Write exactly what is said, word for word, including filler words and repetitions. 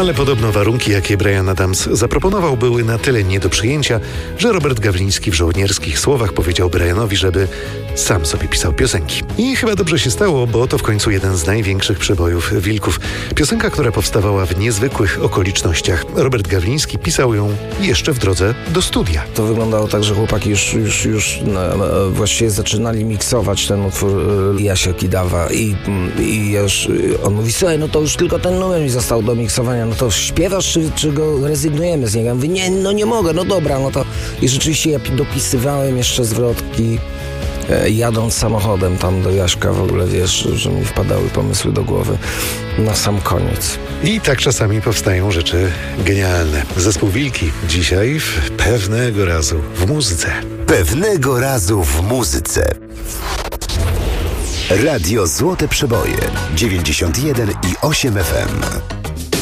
Ale podobno warunki, jakie Bryan Adams zaproponował, były na tyle nie do przyjęcia, że Robert Gawliński w żołnierskich słowach powiedział Bryanowi, żeby sam sobie pisał piosenki. I chyba dobrze się stało, bo to w końcu jeden z największych przebojów Wilków. Piosenka, która powstawała w niezwykłych okolicznościach. Robert Gawliński pisał ją jeszcze w drodze do studia. To wyglądało tak, że chłopaki już, już, już no, właściwie zaczynali miksować ten utwór y, Jasia Kidawa i, i już on mówi, słuchaj, no to już tylko ten numer mi został do miksowania, no to śpiewasz, czy, czy go rezygnujemy z niego? Ja mówię, nie, no nie mogę, no dobra, no to i rzeczywiście ja dopisywałem jeszcze zwrotki, e, jadąc samochodem tam do Jaśka, w ogóle wiesz, że mi wpadały pomysły do głowy na sam koniec. I tak czasami powstają rzeczy genialne. Zespół Wilki dzisiaj w Pewnego razu w muzyce. Pewnego razu w muzyce. Radio Złote Przeboje dziewięćdziesiąt jeden i osiem F M.